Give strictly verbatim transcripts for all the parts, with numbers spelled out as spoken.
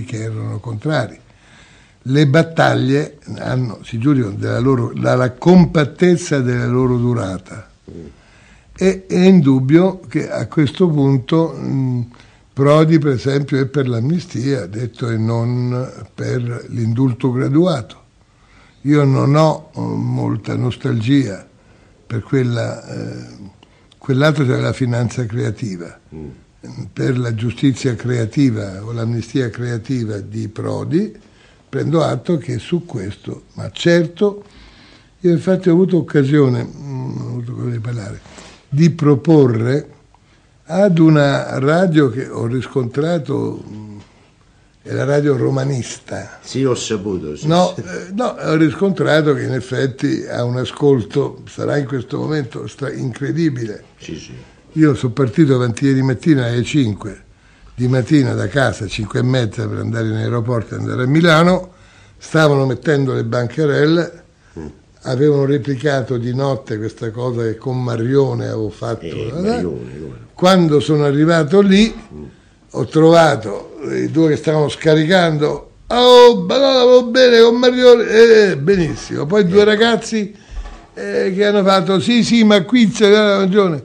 che erano contrari. Le battaglie hanno, si giudicano della loro, dalla compattezza della loro durata. E è indubbio che a questo punto mh, Prodi, per esempio, è per l'amnistia, ha detto, e non per l'indulto graduato. Io non ho uh, molta nostalgia per quella, eh, quell'altro, cioè la finanza creativa, mm. per la giustizia creativa o l'amnistia creativa di Prodi. Prendo atto che su questo, ma certo, io infatti ho avuto occasione, mh, ho avuto occasione di parlare, di proporre ad una radio che ho riscontrato, mh, è la radio romanista. Sì, ho saputo. Sì, no, sì. Eh, no, ho riscontrato che in effetti ha un ascolto, sarà in questo momento stra- incredibile. Sì, sì. Io sono partito avanti ieri mattina alle cinque di mattina da casa, cinque e mezza per andare in aeroporto e andare a Milano, stavano mettendo le bancarelle, mm. avevano replicato di notte questa cosa che con Marione avevo fatto. Eh, eh? Marione, Quando sono arrivato lì, mm. ho trovato i due che stavano scaricando, oh, ma no, l'avevo bene con Marione, eh, benissimo. Poi due eh. ragazzi eh, che hanno fatto, sì, sì, ma qui c'è la ragione.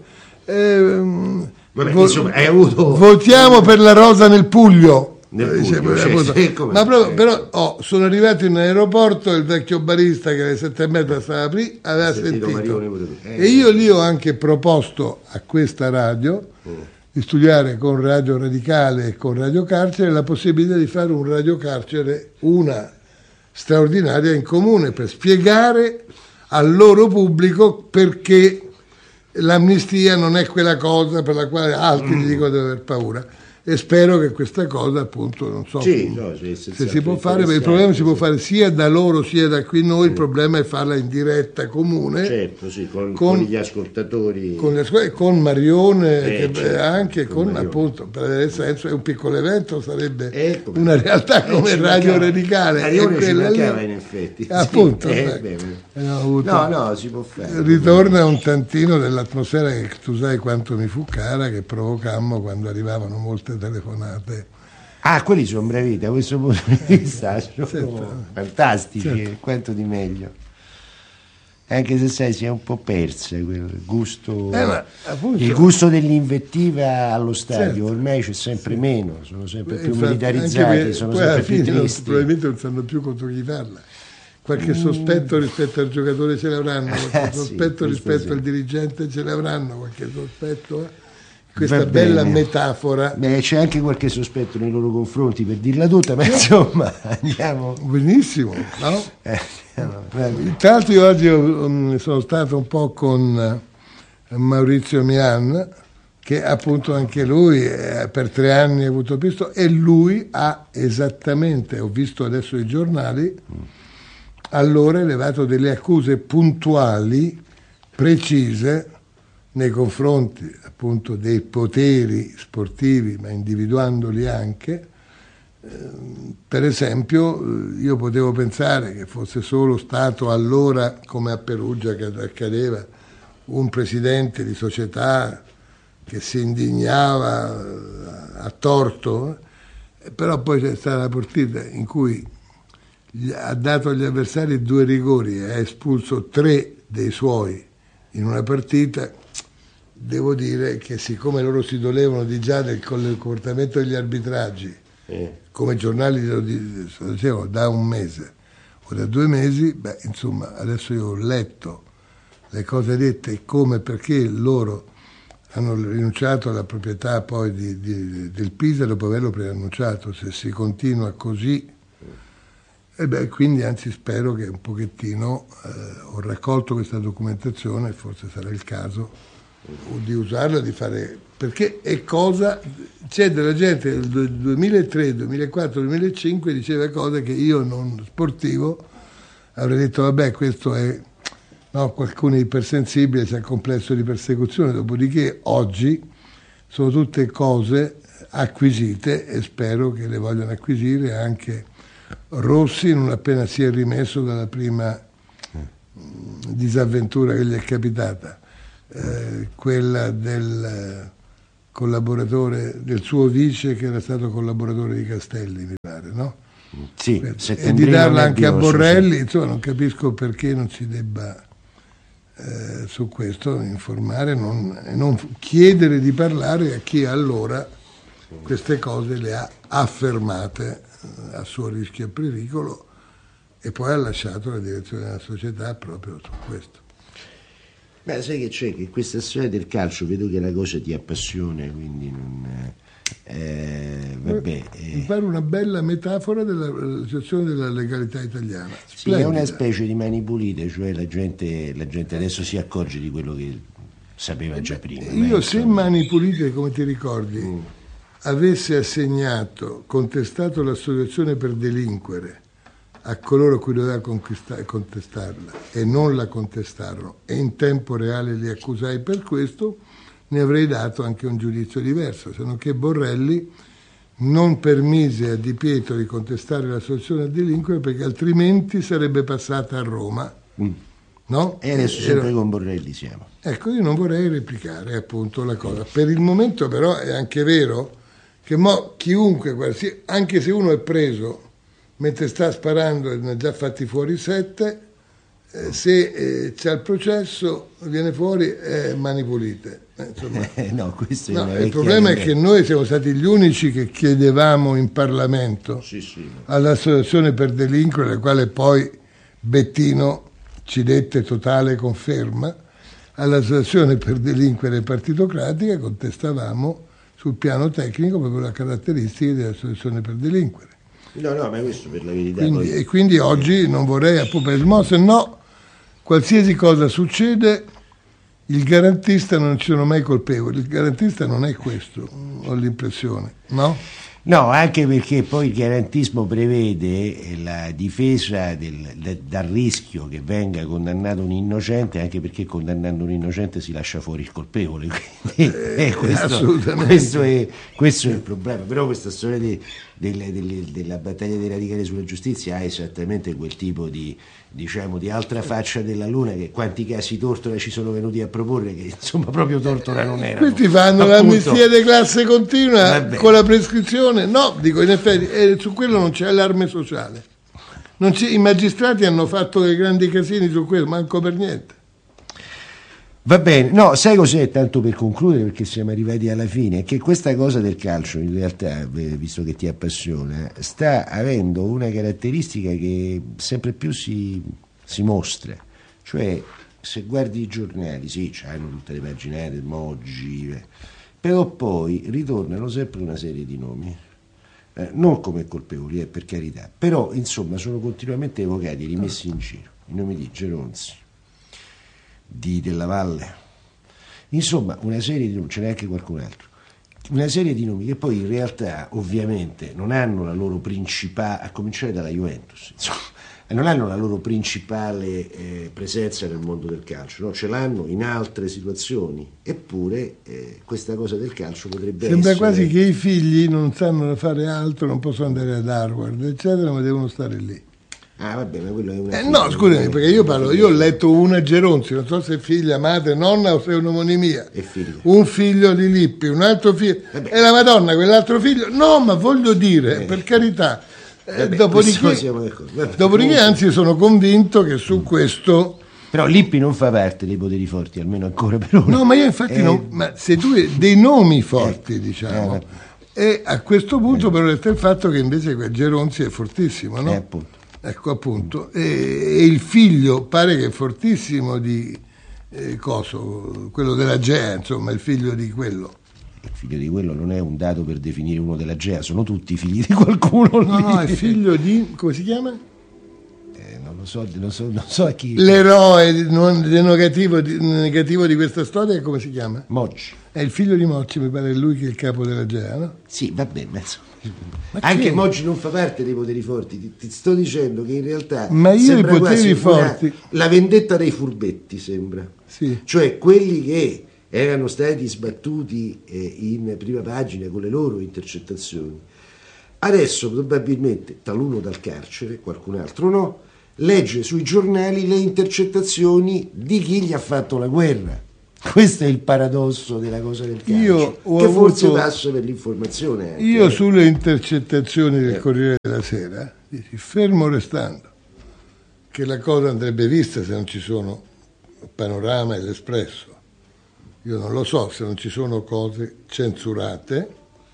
Eh, Vabbè, vo- insomma, hai avuto... votiamo per la rosa nel Puglia. Nel Puglia, Dice, cioè, sì, ma proprio, però oh, sono arrivato in aeroporto, il vecchio barista che alle sette e mezza stava aprì aveva sentito, sentito. Eh, e io lì ho anche proposto a questa radio mm. di studiare con Radio Radicale e con Radio Carcere la possibilità di fare un Radio Carcere, una straordinaria in comune, per spiegare al loro pubblico perché l'amnistia non è quella cosa per la quale altri gli dicono di aver paura, e spero che questa cosa, appunto, non so sì, no, sì, se si può fare, perché il problema si può fare sia da loro sia da qui noi, il problema è farla in diretta comune, certo, sì, con, con, con gli ascoltatori, con, le, con Marione, eh, che certo, anche con, con appunto, per avere senso, è un piccolo evento, sarebbe eh, una realtà come eh, Radio Radicale, Marione e quella ci lì, in effetti, appunto, sì, eh, beh, beh, avuto, no, no, si può fare, ritorna un tantino dell'atmosfera che tu sai quanto mi fu cara, che provocammo quando arrivavano molte telefonate. Ah, quelli sono bravi, da questo punto di vista sono certo. fantastici, certo. Quanto di meglio. Anche se sai, si è un po' persa quel gusto, eh, ma, appunto, il gusto dell'invettiva allo stadio, certo. Ormai c'è sempre sì. meno, sono sempre più infatti, militarizzati, sono sempre più tristi. Probabilmente non sanno più contro chi farla. Qualche mm. sospetto rispetto al giocatore ce l'avranno, qualche sospetto sì, rispetto sì. al dirigente ce l'avranno, qualche sospetto... Eh? Questa bella metafora. Beh, c'è anche qualche sospetto nei loro confronti, per dirla tutta, ma insomma andiamo. Benissimo, no? Eh, andiamo, tra l'altro io oggi um, sono stato un po' con uh, Maurizio Mian, che appunto anche lui eh, per tre anni ha avuto visto, e lui ha esattamente, ho visto adesso i giornali, mm. allora elevato delle accuse puntuali, precise, nei confronti appunto dei poteri sportivi, ma individuandoli anche. Eh, per esempio, io potevo pensare che fosse solo stato allora, come a Perugia che accadeva, un presidente di società che si indignava a torto, eh, però poi c'è stata la partita in cui ha dato agli avversari due rigori e ha espulso tre dei suoi in una partita. Devo dire che siccome loro si dolevano di già del comportamento degli arbitraggi, eh. come giornali lo dicevano da un mese o da due mesi, beh, insomma, adesso io ho letto le cose dette e come e perché loro hanno rinunciato alla proprietà poi di, di, del Pisa dopo averlo preannunciato. Se si continua così, e beh, quindi anzi spero che un pochettino eh, ho raccolto questa documentazione, forse sarà il caso di usarla, di fare, perché è cosa, c'è della gente del duemilatré, duemilaquattro, duemilacinque diceva cose che io non sportivo avrei detto vabbè, questo è, no, qualcuno è ipersensibile, c'è il complesso di persecuzione, dopodiché oggi sono tutte cose acquisite e spero che le vogliano acquisire anche Rossi non appena si è rimesso dalla prima disavventura che gli è capitata. Eh, quella del collaboratore, del suo vice che era stato collaboratore di Castelli, mi pare. parlare, no? Sì, e di darla anche a Borrelli, insomma non capisco perché non si debba eh, su questo informare non, e non chiedere di parlare a chi allora queste cose le ha affermate eh, a suo rischio e pericolo e poi ha lasciato la direzione della società proprio su questo. Beh, sai che c'è? Che questa storia del calcio vedo che la cosa ti appassiona, quindi non... Eh, vabbè, eh. Mi pare una bella metafora della situazione della legalità italiana. Sì, è una specie di mani pulite, cioè la gente, la gente adesso si accorge di quello che sapeva già prima. Io beh, se Mani Pulite, come ti ricordi, mm. avesse assegnato, contestato l'associazione per delinquere a coloro a cui doveva contestarla e non la contestarono e in tempo reale li accusai per questo, ne avrei dato anche un giudizio diverso, se non che Borrelli non permise a Di Pietro di contestare l'associazione a delinquere perché altrimenti sarebbe passata a Roma. Mm. No? E adesso sempre Era... con Borrelli siamo. Ecco, io non vorrei replicare appunto la cosa. Per il momento però è anche vero che mo chiunque, anche se uno è preso mentre sta sparando e ne ha già fatti fuori sette, eh, se eh, c'è il processo viene fuori eh, Mani Pulite. Eh, no, questo no, il problema è che noi siamo stati gli unici che chiedevamo in Parlamento sì, sì. all'associazione per delinquere, la quale poi Bettino ci dette totale conferma, all'associazione per delinquere partitocratica contestavamo sul piano tecnico proprio le caratteristiche dell'associazione per delinquere. No, no, ma questo per la verità. Quindi, poi... E quindi oggi non vorrei appunto, se no qualsiasi cosa succede il garantista non ci sono mai colpevoli, il garantista non è questo, ho l'impressione, no? No, anche perché poi il garantismo prevede la difesa del, de, dal rischio che venga condannato un innocente, anche perché condannando un innocente si lascia fuori il colpevole. Quindi, eh, eh, questo, assolutamente. Questo è, questo è il problema. Però questa storia di, delle, delle, della battaglia dei radicali sulla giustizia ha esattamente quel tipo di, diciamo, di altra faccia della luna, che quanti casi Tortora ci sono venuti a proporre che insomma proprio Tortora non erano. Questi fanno l'amnistia di classe continua con la prescrizione. No, dico in effetti eh, su quello non c'è allarme sociale, non c'è, i magistrati hanno fatto dei grandi casini su quello, manco per niente. Va bene, no, sai cos'è, tanto per concludere perché siamo arrivati alla fine, che questa cosa del calcio in realtà, visto che ti appassiona, sta avendo una caratteristica che sempre più si, si mostra, cioè se guardi i giornali, sì, hanno tutte le paginette, Moggi, però poi ritornano sempre una serie di nomi, eh, non come colpevoli, eh, per carità, però insomma sono continuamente evocati e rimessi in giro, i nomi di Geronzi, di Della Valle, insomma una serie di nomi, ce n'è anche qualcun altro, una serie di nomi che poi in realtà ovviamente non hanno la loro principale, a cominciare dalla Juventus, insomma, non hanno la loro principale eh, presenza nel mondo del calcio, no? Ce l'hanno in altre situazioni, eppure eh, questa cosa del calcio potrebbe Sembra essere... Sembra quasi che i figli non sanno fare altro, non possono andare ad Harvard, eccetera, ma devono stare lì. Ah, vabbè, ma quello è una... Eh, no, scusami, perché io parlo, io ho letto una Geronzi, non so se è figlia, madre, nonna o se è un'omonimia. È figlia. Un figlio di Lippi, un altro figlio... Vabbè. E la Madonna, quell'altro figlio... No, ma voglio dire, eh. per carità... Vabbè, dopodiché, Vabbè, dopodiché anzi sono convinto che su questo però Lippi non fa parte dei poteri forti, almeno ancora per ora. No, ma io infatti eh, non, ma se tu hai dei nomi forti, ecco, diciamo eh, e a questo punto eh. però resta il fatto che invece quel Geronzi è fortissimo, no? Eh, appunto. Ecco appunto e, e il figlio pare che è fortissimo di eh, Coso, quello della G E A, insomma il figlio di quello. Il figlio di quello non è un dato per definire uno della G E A, sono tutti figli di qualcuno. No, no, è figlio di... come si chiama? Eh, non lo so, non so, non so a chi... L'eroe non, negativo, di, negativo di questa storia come si chiama? Moggi. È il figlio di Moggi, mi pare lui che è il capo della G E A, no? Sì, va bene, ma Ma anche Moggi non fa parte dei poteri forti, ti, ti sto dicendo che in realtà ma io i poteri forti una, la vendetta dei furbetti sembra, sì. Cioè quelli che erano stati sbattuti eh, in prima pagina con le loro intercettazioni, adesso probabilmente taluno dal carcere, qualcun altro no, legge sui giornali le intercettazioni di chi gli ha fatto la guerra. Questo è il paradosso della cosa del calcio, io ho che forse avuto, passa per l'informazione anche, io eh. sulle intercettazioni del Corriere della Sera dici, fermo restando che la cosa andrebbe vista se non ci sono Panorama e l'Espresso, io non lo so, se non ci sono cose censurate,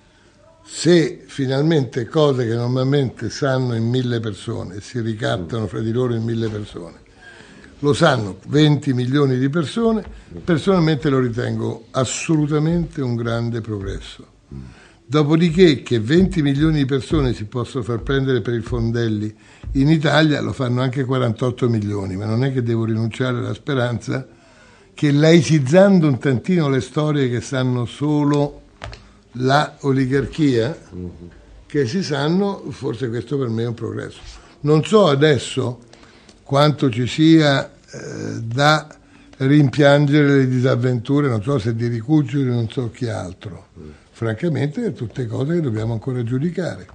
se finalmente cose che normalmente sanno in mille persone si ricattano fra di loro in mille persone, lo sanno venti milioni di persone, personalmente lo ritengo assolutamente un grande progresso. Dopodiché che venti milioni di persone si possono far prendere per i fondelli in Italia, lo fanno anche quarantotto milioni, ma non è che devo rinunciare alla speranza che, laicizzando un tantino le storie che sanno solo la oligarchia, che si sanno, forse questo per me è un progresso. Non so adesso quanto ci sia eh, da rimpiangere le disavventure, non so se di Ricuccioli, non so chi altro. Francamente, tutte cose che dobbiamo ancora giudicare.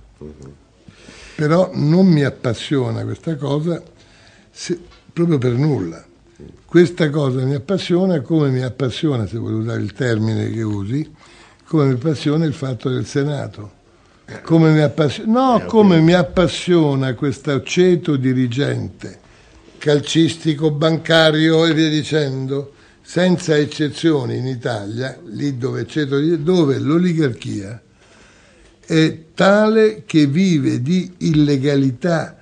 Però non mi appassiona questa cosa se, proprio per nulla. Questa cosa mi appassiona come mi appassiona, se vuoi usare il termine che usi, come mi appassiona il fatto del Senato. Come mi appassiona, no, come mi appassiona questo ceto dirigente calcistico, bancario e via dicendo, senza eccezioni in Italia, lì dove, ceto, dove l'oligarchia è tale che vive di illegalità,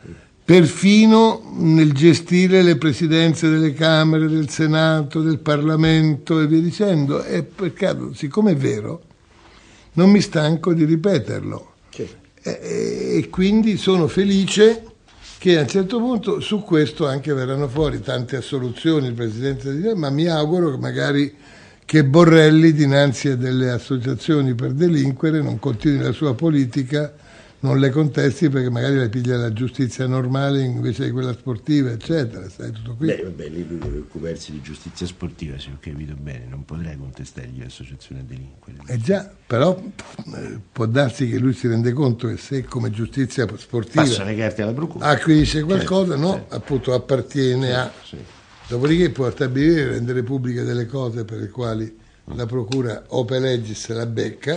perfino nel gestire le presidenze delle Camere, del Senato, del Parlamento e via dicendo. E peccato, siccome è vero, non mi stanco di ripeterlo. Sì. E, e quindi sono felice che a un certo punto su questo anche verranno fuori tante assoluzioni il Presidente di ma mi auguro che magari che Borrelli dinanzi a delle associazioni per delinquere non continui la sua politica, non le contesti perché magari le piglia la giustizia normale invece di quella sportiva, eccetera. Sai, tutto qui. Beh, vabbè, lì lui deve occuparsi di giustizia sportiva, se ho capito bene, non potrei contestargli l'associazione a delinquere. Eh già, però eh, può darsi che lui si rende conto che se come giustizia sportiva passa le carte alla procura, acquisisce qualcosa, certo, no, certo. appunto appartiene sì, a... Sì. Dopodiché può stabilire e rendere pubbliche delle cose per le quali mm. la procura ope legis la becca,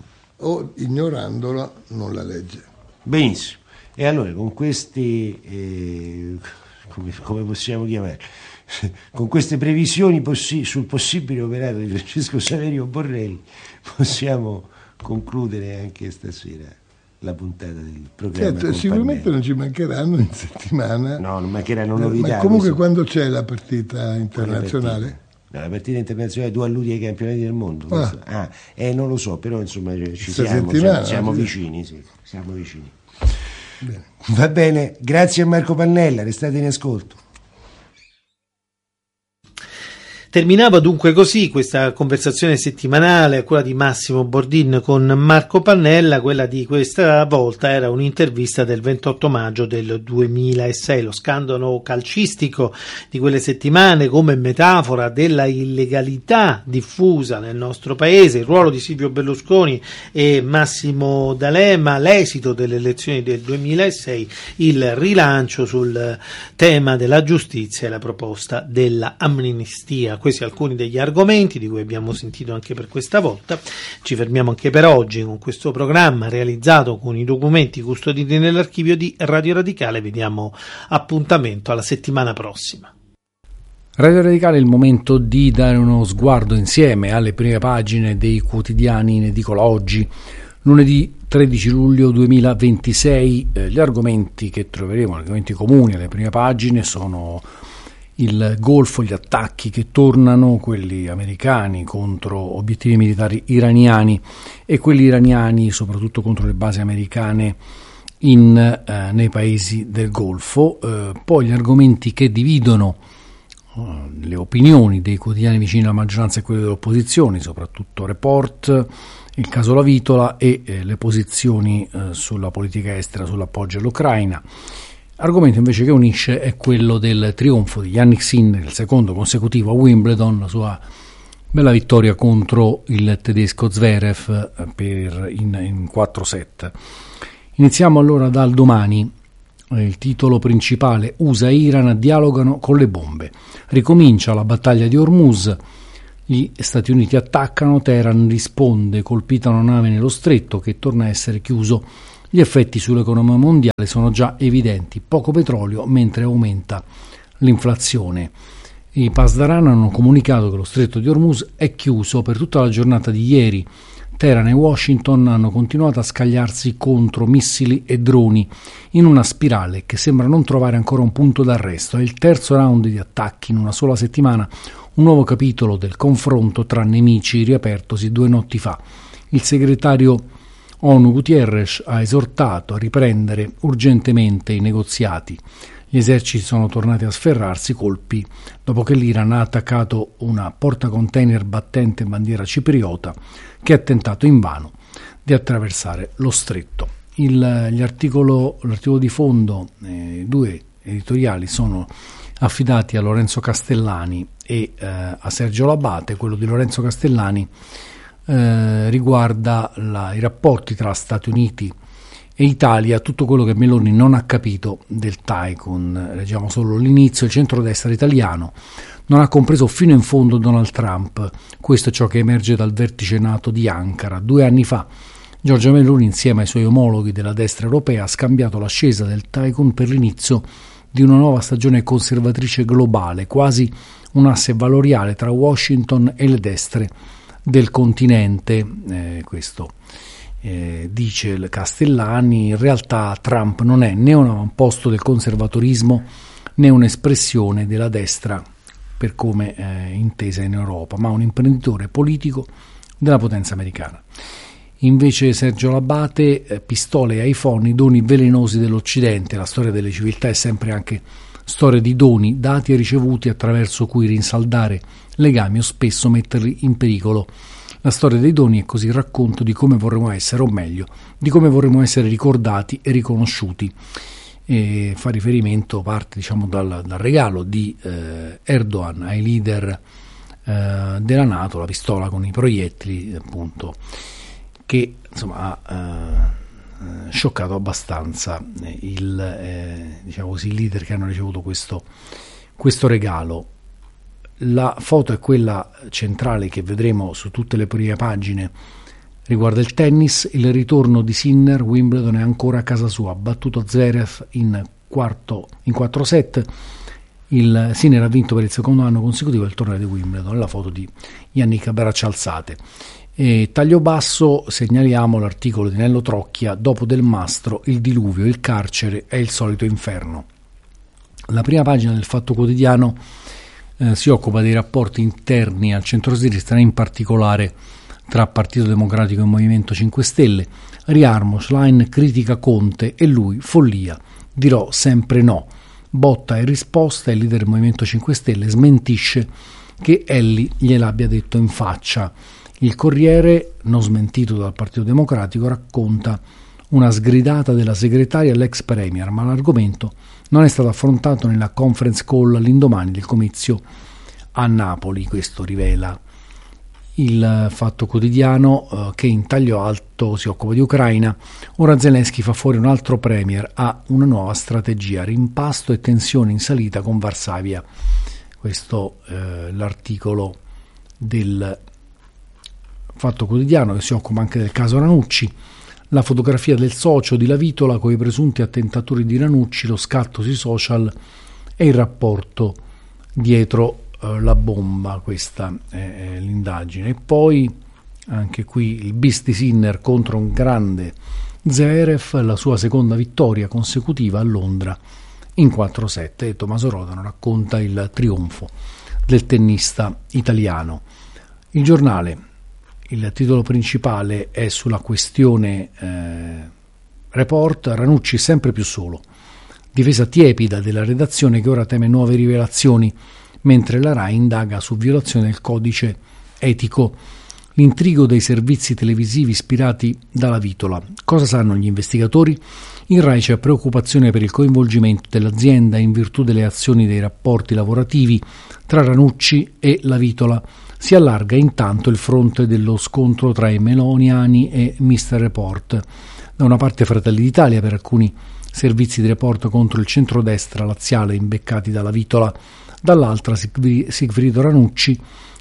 o ignorandola non la legge. Benissimo. E allora con questi eh, come, come possiamo chiamare con queste previsioni possi- sul possibile operato di Francesco Saverio Borrelli possiamo concludere anche stasera la puntata del programma. Certo, sicuramente non ci mancheranno in settimana. No, non mancheranno novità. Ma comunque questo... quando c'è la partita internazionale? La partita internazionale, tu alluди ai campionati del mondo. Ah, ah eh, non lo so, però insomma ci Questa siamo, siamo, siamo sì. vicini, sì, siamo vicini. Bene. Va bene, grazie a Marco Pannella, restate in ascolto. Terminava dunque così questa conversazione settimanale, quella di Massimo Bordin con Marco Pannella. Quella di questa volta era un'intervista del ventotto maggio del duemilasei, lo scandalo calcistico di quelle settimane come metafora della illegalità diffusa nel nostro paese, il ruolo di Silvio Berlusconi e Massimo D'Alema, l'esito delle elezioni del duemilasei, il rilancio sul tema della giustizia e la proposta della amnistia. Questi alcuni degli argomenti di cui abbiamo sentito anche per questa volta. Ci fermiamo anche per oggi con questo programma realizzato con i documenti custoditi nell'archivio di Radio Radicale. Vi diamo appuntamento alla settimana prossima. Radio Radicale è il momento di dare uno sguardo insieme alle prime pagine dei quotidiani in edicola oggi, lunedì tredici luglio duemilaventisei. Eh, gli argomenti che troveremo, gli argomenti comuni alle prime pagine sono il Golfo, gli attacchi che tornano, quelli americani contro obiettivi militari iraniani e quelli iraniani soprattutto contro le basi americane in, eh, nei paesi del Golfo. Eh, poi gli argomenti che dividono uh, le opinioni dei quotidiani vicini alla maggioranza e quelle delle opposizioni, soprattutto Report, il caso La Vitola e eh, le posizioni eh, sulla politica estera, sull'appoggio all'Ucraina. Argomento invece che unisce è quello del trionfo di Jannik Sinner, il secondo consecutivo a Wimbledon, la sua bella vittoria contro il tedesco Zverev per in, in quattro set. Iniziamo allora dal Domani, il titolo principale: U S A e Iran dialogano con le bombe. Ricomincia la battaglia di Hormuz. Gli Stati Uniti attaccano, Teheran risponde, colpita una nave nello stretto che torna a essere chiuso. Gli effetti sull'economia mondiale sono già evidenti, poco petrolio mentre aumenta l'inflazione. I Pasdaran hanno comunicato che lo stretto di Hormuz è chiuso per tutta la giornata di ieri. Teheran e Washington hanno continuato a scagliarsi contro missili e droni in una spirale che sembra non trovare ancora un punto d'arresto. È il terzo round di attacchi in una sola settimana, un nuovo capitolo del confronto tra nemici riapertosi due notti fa. Il segretario ONU Guterres ha esortato a riprendere urgentemente i negoziati. Gli eserciti sono tornati a sferrarsi colpi dopo che l'Iran ha attaccato una portacontainer battente bandiera cipriota che ha tentato invano di attraversare lo stretto. Il, gli articolo, l'articolo di fondo, eh, due editoriali, sono affidati a Lorenzo Castellani e eh, a Sergio Labate. Quello di Lorenzo Castellani eh, riguarda la, i rapporti tra Stati Uniti e Italia, tutto quello che Meloni non ha capito del Tycoon. Leggiamo solo l'inizio. Il centrodestra italiano non ha compreso fino in fondo Donald Trump. Questo è ciò che emerge dal vertice NATO di Ankara. Due anni fa Giorgia Meloni, insieme ai suoi omologhi della destra europea, ha scambiato l'ascesa del Tycoon per l'inizio di una nuova stagione conservatrice globale, quasi un asse valoriale tra Washington e le destre del continente. Eh, questo eh, dice il Castellani. In realtà Trump non è né un avamposto del conservatorismo né un'espressione della destra per come eh, intesa in Europa, ma un imprenditore politico della potenza americana. Invece Sergio Labate, eh, pistole e iPhone, i doni velenosi dell'Occidente. La storia delle civiltà è sempre anche storia di doni dati e ricevuti attraverso cui rinsaldare legami o spesso metterli in pericolo. La storia dei doni è così il racconto di come vorremmo essere, o meglio, di come vorremmo essere ricordati e riconosciuti. E fa riferimento, parte diciamo dal, dal regalo di eh, Erdogan ai leader eh, della NATO, la pistola con i proiettili, appunto, che insomma ha eh, scioccato abbastanza il, eh, diciamo così, i leader che hanno ricevuto questo, questo regalo. La foto è quella centrale che vedremo su tutte le prime pagine. Riguarda il tennis, il ritorno di Sinner. Wimbledon è ancora a casa sua, ha battuto Zverev in, quarto, in quattro set. Il Sinner ha vinto per il secondo anno consecutivo il torneo di Wimbledon. La foto di Yannick a braccia alzate. E taglio basso segnaliamo l'articolo di Nello Trocchia: dopo Del Mastro, il diluvio, il carcere è il solito inferno. La prima pagina del Fatto Quotidiano eh, si occupa dei rapporti interni al centrosinistra, in particolare tra Partito Democratico e Movimento cinque Stelle. Riarmo, Schlein critica Conte e lui, follia, dirò sempre no. Botta e risposta, il leader del Movimento cinque Stelle smentisce che Elli gliel'abbia detto in faccia. Il Corriere, non smentito dal Partito Democratico, racconta una sgridata della segretaria all'ex premier, ma l'argomento non è stato affrontato nella conference call all'indomani del comizio a Napoli. Questo rivela il Fatto Quotidiano, eh, che in taglio alto si occupa di Ucraina. Ora Zelensky fa fuori un altro premier, ha una nuova strategia, rimpasto e tensione in salita con Varsavia. Questo è eh, l'articolo del Fatto Quotidiano, che si occupa anche del caso Ranucci. La fotografia del socio di Lavitola con i presunti attentatori di Ranucci, lo scatto sui social e il rapporto dietro uh, la bomba. Questa è, è l'indagine. E poi anche qui il bis di Sinner contro un grande Zverev, la sua seconda vittoria consecutiva a Londra in quattro sette, e Tommaso Rodano racconta il trionfo del tennista italiano. Il Giornale, il titolo principale è sulla questione eh, Report, Ranucci sempre più solo. Difesa tiepida della redazione che ora teme nuove rivelazioni, mentre la RAI indaga su violazione del codice etico. L'intrigo dei servizi televisivi ispirati dalla Vitola. Cosa sanno gli investigatori? In RAI c'è preoccupazione per il coinvolgimento dell'azienda in virtù delle azioni dei rapporti lavorativi tra Ranucci e la Vitola. Si allarga intanto il fronte dello scontro tra i meloniani e mister Report. Da una parte Fratelli d'Italia per alcuni servizi di report contro il centrodestra laziale imbeccati dalla Vitola, dall'altra Sigfrido Ranucci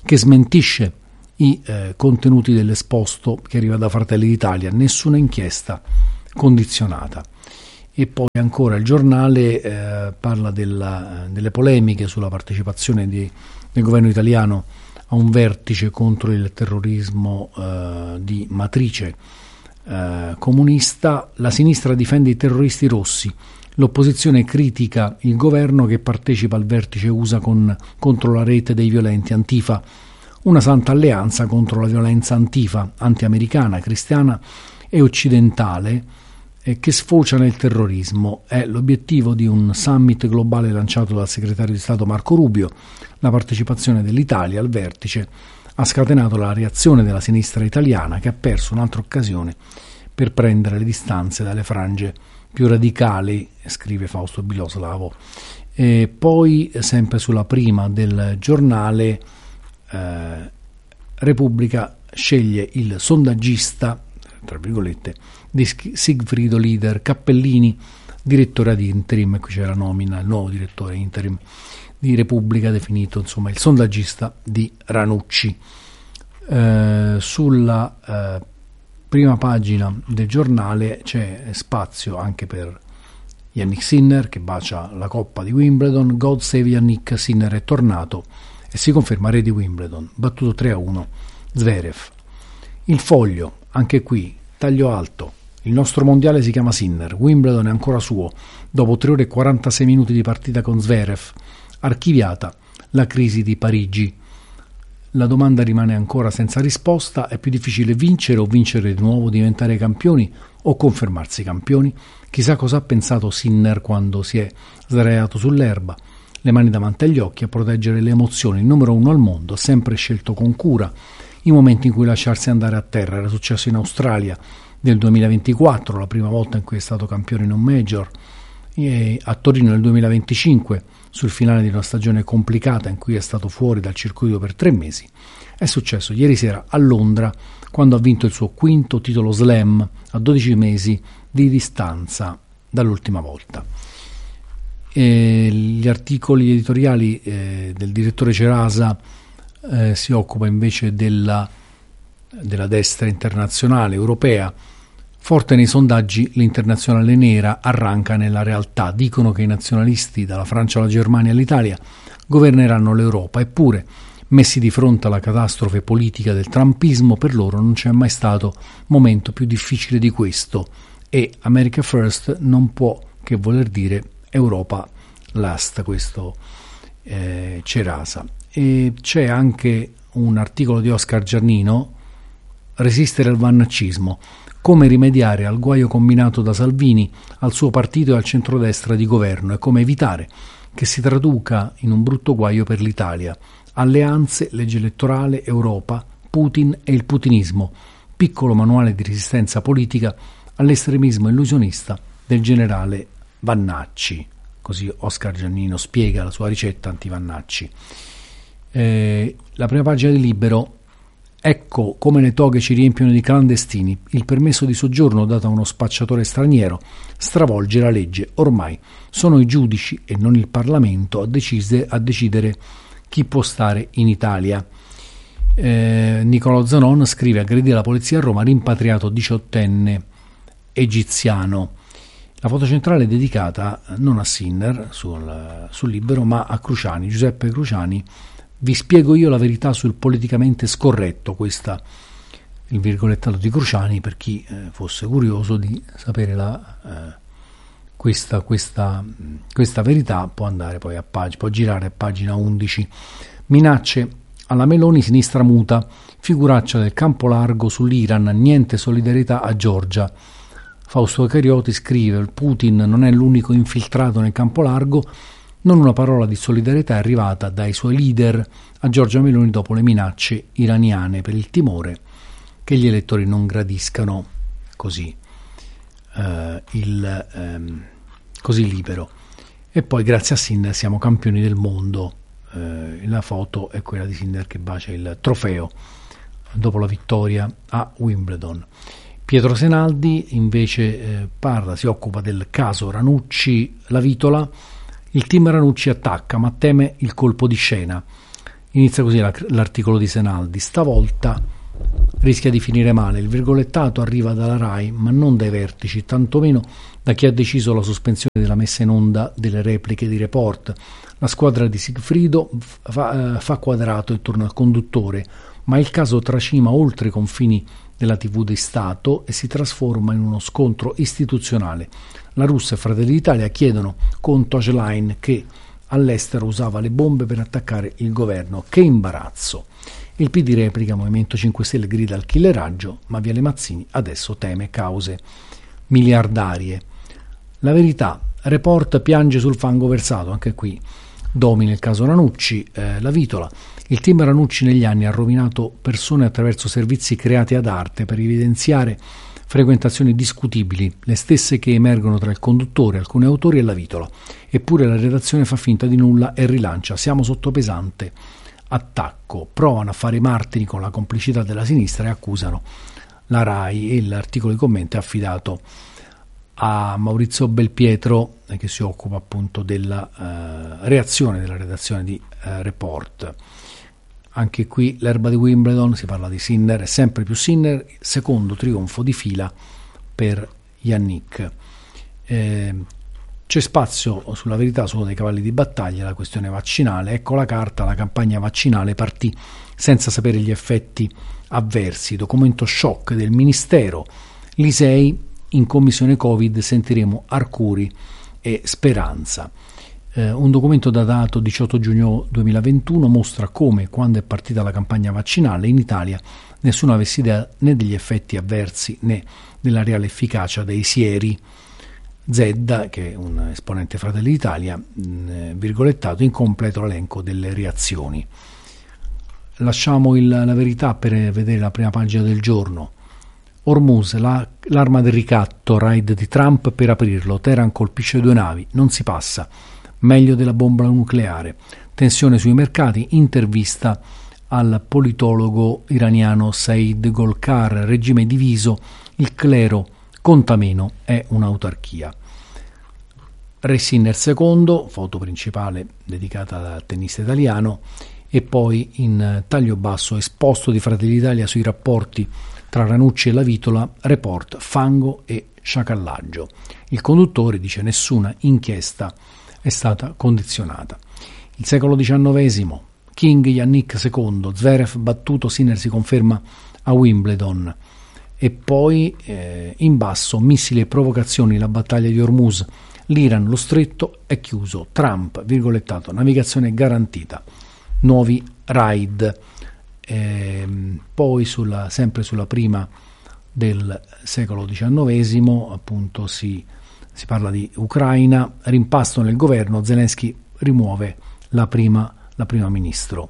che smentisce i eh, contenuti dell'esposto che arriva da Fratelli d'Italia, nessuna inchiesta condizionata. E poi ancora il giornale eh, parla della, delle polemiche sulla partecipazione di, del governo italiano a un vertice contro il terrorismo eh, di matrice eh, comunista. La sinistra difende i terroristi rossi, l'opposizione critica il governo che partecipa al vertice U S A con, contro la rete dei violenti Antifa, una santa alleanza contro la violenza Antifa, anti-americana, cristiana e occidentale, che sfocia nel terrorismo. È l'obiettivo di un summit globale lanciato dal segretario di Stato Marco Rubio. La partecipazione dell'Italia al vertice ha scatenato la reazione della sinistra italiana, che ha perso un'altra occasione per prendere le distanze dalle frange più radicali, scrive Fausto Biloslavo. E poi, sempre sulla prima del giornale, eh, Repubblica sceglie il sondaggista, tra virgolette, di Sigfrido Lider Cappellini, direttore ad interim. Qui c'è la nomina, il nuovo direttore interim di Repubblica, definito insomma il sondaggista di Ranucci. Eh, sulla eh, prima pagina del giornale c'è spazio anche per Yannick Sinner, che bacia la coppa di Wimbledon. God save Yannick, Sinner è tornato e si conferma re di Wimbledon, battuto tre a uno Zverev. Il Foglio, anche qui taglio alto: il nostro mondiale si chiama Sinner, Wimbledon è ancora suo, dopo tre ore e quarantasei minuti di partita con Zverev, archiviata la crisi di Parigi. La domanda rimane ancora senza risposta: è più difficile vincere o vincere di nuovo, diventare campioni o confermarsi campioni? Chissà cosa ha pensato Sinner quando si è sdraiato sull'erba, le mani davanti agli occhi, a proteggere le emozioni. Il numero uno al mondo ha sempre scelto con cura i momenti in cui lasciarsi andare a terra. Era successo in Australia nel duemilaventiquattro, la prima volta in cui è stato campione in un major, e a Torino nel duemilaventicinque, sul finale di una stagione complicata in cui è stato fuori dal circuito per tre mesi. È successo ieri sera a Londra, quando ha vinto il suo quinto titolo slam a dodici mesi di distanza dall'ultima volta. E gli articoli editoriali eh, del direttore Cerasa eh, si occupa invece della, della destra internazionale europea. Forte nei sondaggi, l'internazionale nera arranca nella realtà. Dicono che i nazionalisti, dalla Francia alla Germania all'Italia, governeranno l'Europa. Eppure, messi di fronte alla catastrofe politica del trumpismo, per loro non c'è mai stato momento più difficile di questo. E America First non può che voler dire Europa Last, questo eh, Cerasa. E c'è anche un articolo di Oscar Giannino, Resistere al vannaccismo. Come rimediare al guaio combinato da Salvini, al suo partito e al centrodestra di governo, e come evitare che si traduca in un brutto guaio per l'Italia. Alleanze, legge elettorale, Europa, Putin e il putinismo. Piccolo manuale di resistenza politica all'estremismo illusionista del generale Vannacci. Così Oscar Giannino spiega la sua ricetta anti-Vannacci. Eh, la prima pagina di Libero. Ecco come le toghe ci riempiono di clandestini. Il permesso di soggiorno dato a uno spacciatore straniero stravolge la legge. Ormai sono i giudici e non il Parlamento a, decise, a decidere chi può stare in Italia. Eh, Nicolò Zanon scrive: aggredì la polizia a Roma, rimpatriato diciottenne egiziano. La foto centrale è dedicata non a Sinner sul, sul Libero, ma a Cruciani, Giuseppe Cruciani. Vi spiego io la verità sul politicamente scorretto. Questa il virgolettato di Cruciani, per chi eh, fosse curioso di sapere la, eh, questa, questa, questa verità, può andare poi a pagina, può girare a pagina undici. Minacce alla Meloni, sinistra muta, figuraccia del campo largo sull'Iran, niente solidarietà a Giorgia. Fausto Carioti scrive: Putin non è l'unico infiltrato nel campo largo. Non una parola di solidarietà è arrivata dai suoi leader a Giorgia Meloni dopo le minacce iraniane, per il timore che gli elettori non gradiscano così eh, il ehm, così Libero. E poi grazie a Sinner siamo campioni del mondo. Eh, la foto è quella di Sinner che bacia il trofeo dopo la vittoria a Wimbledon. Pietro Senaldi invece eh, parla, si occupa del caso Ranucci, la Vitola. Il team Ranucci attacca, ma teme il colpo di scena. Inizia così l'articolo di Senaldi: stavolta rischia di finire male, il virgolettato arriva dalla RAI ma non dai vertici, tantomeno da chi ha deciso la sospensione della messa in onda delle repliche di Report. La squadra di Sigfrido fa, fa quadrato intorno al conduttore, ma il caso tracima oltre i confini della tivù di Stato e si trasforma in uno scontro istituzionale. La Russia e Fratelli d'Italia chiedono conto a Schlein, che all'estero usava le bombe per attaccare il governo. Che imbarazzo! Il P D replica, Movimento cinque Stelle grida al killeraggio, ma Viale Mazzini adesso teme cause miliardarie. La Verità, Report piange sul fango versato, anche qui domina il caso Ranucci, eh, la Vitola. Il team Ranucci negli anni ha rovinato persone attraverso servizi creati ad arte per evidenziare frequentazioni discutibili, le stesse che emergono tra il conduttore, alcuni autori e la Vitola. Eppure la redazione fa finta di nulla e rilancia: siamo sotto pesante attacco. Provano a fare i martiri con la complicità della sinistra e accusano la RAI, e l'articolo di commento è affidato a Maurizio Belpietro, eh, che si occupa appunto della eh, reazione della redazione di eh, Report. Anche qui l'erba di Wimbledon, si parla di Sinner, è sempre più Sinner, secondo trionfo di fila per Yannick. Eh, c'è spazio sulla Verità solo dei cavalli di battaglia, la questione vaccinale. Ecco la carta: la campagna vaccinale partì senza sapere gli effetti avversi. Documento shock del Ministero. L'I S E I in commissione Covid, sentiremo Arcuri e Speranza. Eh, un documento datato diciotto giugno duemilaventuno mostra come, quando è partita la campagna vaccinale, in Italia nessuno avesse idea né degli effetti avversi né della reale efficacia dei sieri. Zedda, che è un esponente Fratelli d'Italia, mh, virgolettato: incompleto l'elenco delle reazioni. Lasciamo il, la Verità per vedere la prima pagina del Giorno. Hormuz, la, l'arma del ricatto, raid di Trump per aprirlo. Teheran colpisce due navi, non si passa. Meglio della bomba nucleare. Tensione sui mercati, intervista al politologo iraniano Said Golkar. Regime diviso, il clero conta meno, è un'autarchia. Re Sinner secondo, foto principale dedicata al tennista italiano, e poi in taglio basso esposto di Fratelli d'Italia sui rapporti tra Ranucci e la Vitola, Report, fango e sciacallaggio. Il conduttore dice: nessuna inchiesta è stata condizionata. Il secolo diciannovesimo, King, Yannick secondo, Zverev battuto, Sinner si conferma a Wimbledon. E poi eh, in basso, missili e provocazioni, la battaglia di Hormuz, l'Iran, lo stretto è chiuso, Trump, virgolettato, navigazione garantita, nuovi raid. Eh, poi sulla, sempre sulla prima del secolo diciannovesimo appunto si, si parla di Ucraina, rimpasto nel governo, Zelensky rimuove la prima, la prima ministro.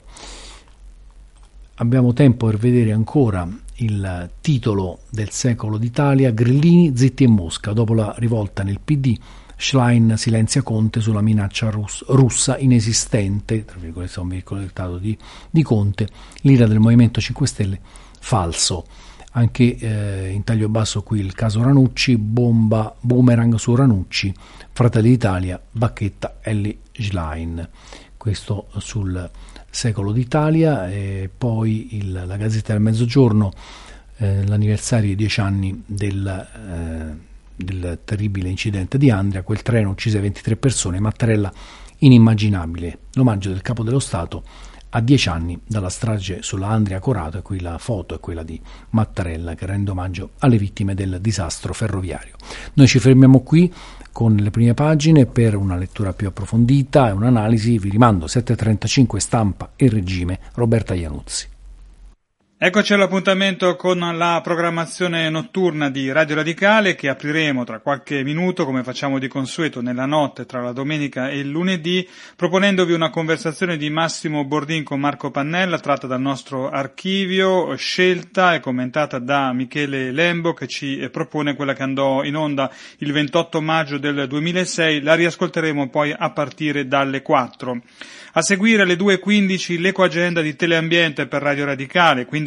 Abbiamo tempo per vedere ancora il titolo del secolo d'Italia: Grillini zitti in Mosca, dopo la rivolta nel P D, Schlein silenzia Conte sulla minaccia russ- russa inesistente, tra virgolette un virgolettato di, di Conte, l'ira del Movimento cinque Stelle, falso. Anche eh, in taglio basso qui il caso Ranucci, bomba boomerang su Ranucci, Fratelli d'Italia, bacchetta Elly Schlein. Questo sul secolo d'Italia. E poi il, la Gazzetta del Mezzogiorno, eh, l'anniversario di dieci anni del, eh, del terribile incidente di Andria, quel treno uccise ventitré persone, Mattarella inimmaginabile, l'omaggio del Capo dello Stato a dieci anni dalla strage sulla Andria Corato, e qui la foto è quella di Mattarella che rende omaggio alle vittime del disastro ferroviario. Noi ci fermiamo qui con le prime pagine. Per una lettura più approfondita e un'analisi vi rimando sette e trentacinque Stampa e Regime, Roberta Iannuzzi. Eccoci all'appuntamento con la programmazione notturna di Radio Radicale, che apriremo tra qualche minuto, come facciamo di consueto nella notte tra la domenica e il lunedì, proponendovi una conversazione di Massimo Bordin con Marco Pannella, tratta dal nostro archivio, scelta e commentata da Michele Lembo, che ci propone quella che andò in onda il ventotto maggio del duemilasei. La riascolteremo poi a partire dalle quattro. A seguire alle due e quindici l'ecoagenda di Teleambiente per Radio Radicale, quindi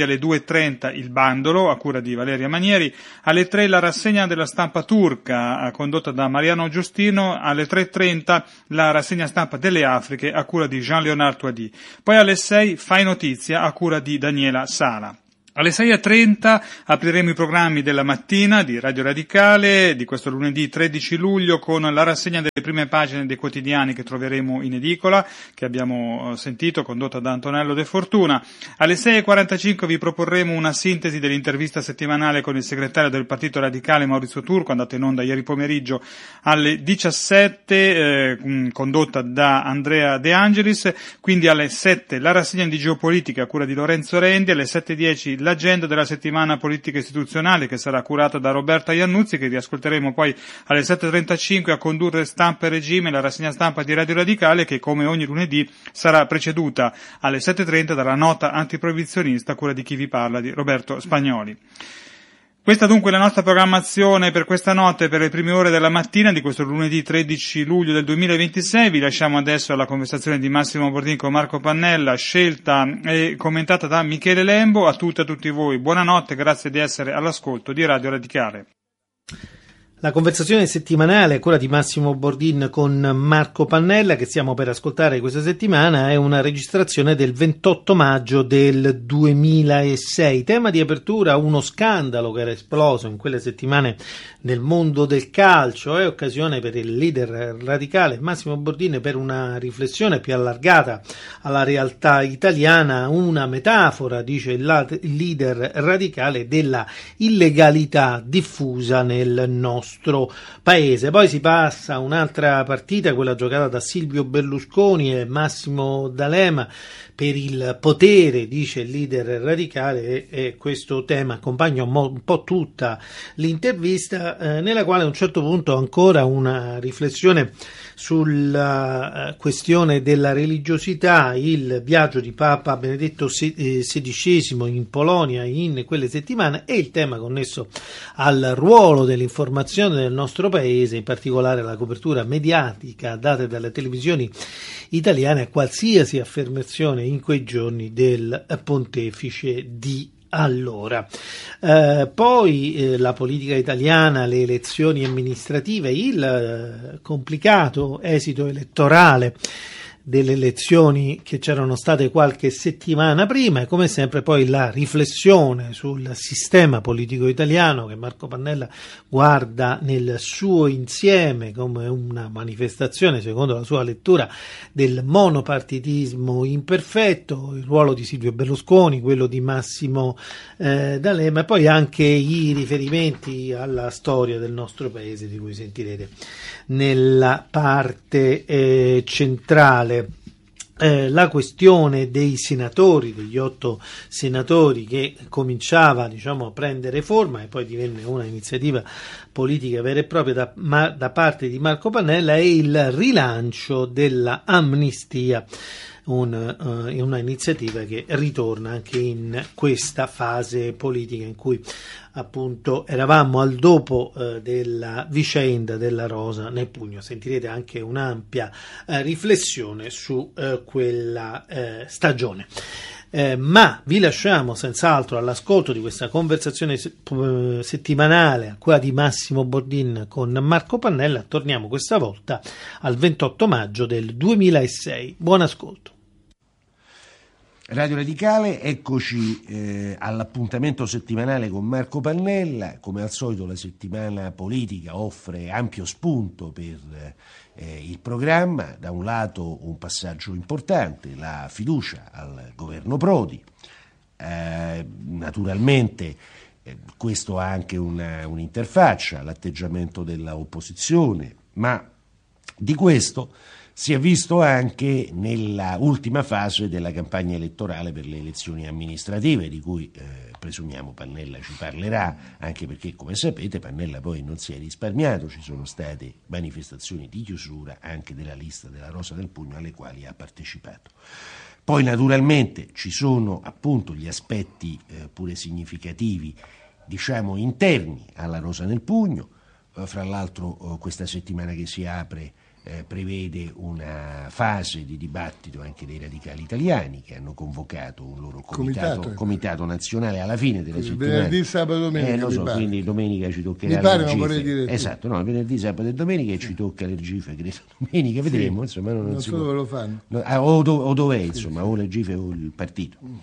alle due e trenta il bandolo a cura di Valeria Manieri, alle tre la rassegna della stampa turca condotta da Mariano Giustino, alle tre e trenta la rassegna stampa delle Afriche a cura di Jean-Léonard Touady, poi alle sei Fai Notizia a cura di Daniela Sala. Alle sei e trenta apriremo i programmi della mattina di Radio Radicale di questo lunedì tredici luglio con la rassegna delle prime pagine dei quotidiani che troveremo in edicola, che abbiamo sentito, condotta da Antonello De Fortuna. Alle sei e quarantacinque vi proporremo una sintesi dell'intervista settimanale con il segretario del Partito Radicale Maurizio Turco, andata in onda ieri pomeriggio alle diciassette, eh, condotta da Andrea De Angelis. Quindi alle sette la rassegna di geopolitica a cura di Lorenzo Rendi, alle sette e dieci l'agenda della settimana politica istituzionale che sarà curata da Roberta Iannuzzi, che riascolteremo poi alle sette e trentacinque a condurre Stampa e Regime, la rassegna stampa di Radio Radicale, che come ogni lunedì sarà preceduta alle sette e trenta dalla nota antiproibizionista a cura di Chi vi parla di Roberto Spagnoli. Questa dunque è la nostra programmazione per questa notte, per le prime ore della mattina di questo lunedì tredici luglio del duemilaventisei. Vi lasciamo adesso alla conversazione di Massimo Bordin con Marco Pannella, scelta e commentata da Michele Lembo. A tutte e a tutti voi buonanotte, grazie di essere all'ascolto di Radio Radicale. La conversazione settimanale, quella di Massimo Bordin con Marco Pannella, che stiamo per ascoltare questa settimana, è una registrazione del ventotto maggio del duemilasei. Tema di apertura: uno scandalo che era esploso in quelle settimane nel mondo del calcio. È occasione per il leader radicale Massimo Bordin per una riflessione più allargata alla realtà italiana, una metafora, dice il leader radicale, della illegalità diffusa nel nostro nostro paese. Poi si passa a un'altra partita, quella giocata da Silvio Berlusconi e Massimo D'Alema per il potere, dice il leader radicale, e, e questo tema accompagna un, mo, un po' tutta l'intervista, eh, nella quale a un certo punto ancora una riflessione sulla uh, questione della religiosità, il viaggio di Papa Benedetto sedicesimo in Polonia in quelle settimane e il tema connesso al ruolo dell'informazione nel nostro paese, in particolare la copertura mediatica data dalle televisioni italiane a qualsiasi affermazione in quei giorni del pontefice di allora. Eh, poi eh, la politica italiana, le elezioni amministrative, il eh, complicato esito elettorale delle elezioni che c'erano state qualche settimana prima, e come sempre poi la riflessione sul sistema politico italiano che Marco Pannella guarda nel suo insieme come una manifestazione, secondo la sua lettura, del monopartitismo imperfetto, il ruolo di Silvio Berlusconi, quello di Massimo eh, D'Alema, e poi anche i riferimenti alla storia del nostro paese, di cui sentirete nella parte eh, centrale. Eh, la questione dei senatori, degli otto senatori, che cominciava, diciamo, a prendere forma e poi divenne una iniziativa politica vera e propria da, ma, da parte di Marco Pannella, e il rilancio della amnistia, un, uh, una iniziativa che ritorna anche in questa fase politica in cui appunto eravamo al dopo uh, della vicenda della rosa nel pugno. Sentirete anche un'ampia uh, riflessione su uh, quella uh, stagione. Eh, ma vi lasciamo senz'altro all'ascolto di questa conversazione se- settimanale, quella di Massimo Bordin con Marco Pannella. Torniamo questa volta al ventotto maggio del duemilasei. Buon ascolto. Radio Radicale, eccoci eh, all'appuntamento settimanale con Marco Pannella. Come al solito la settimana politica offre ampio spunto per eh, il programma. Da un lato un passaggio importante, la fiducia al governo Prodi. Eh, naturalmente eh, questo ha anche una, un'interfaccia, l'atteggiamento dell'opposizione, ma di questo si è visto anche nella ultima fase della campagna elettorale per le elezioni amministrative, di cui eh, presumiamo Pannella ci parlerà, anche perché, come sapete, Pannella poi non si è risparmiato, ci sono state manifestazioni di chiusura anche della lista della Rosa del Pugno alle quali ha partecipato. Poi naturalmente ci sono appunto gli aspetti eh, pure significativi, diciamo interni alla Rosa nel Pugno, eh, fra l'altro eh, questa settimana che si apre eh, prevede una fase di dibattito anche dei radicali italiani, che hanno convocato un loro comitato, comitato, comitato nazionale alla fine della quindi settimana. Venerdì, sabato, domenica. Eh, lo so, quindi domenica ci toccherà. Mi pare, non vorrei dire. Esatto, no, venerdì, sabato e domenica e ci tocca l'Ergife, credo domenica, vedremo, sì, insomma, non, non so può... dove lo fanno. No, ah, o, do, o dov'è, insomma, o l'Ergife o il partito. Mm.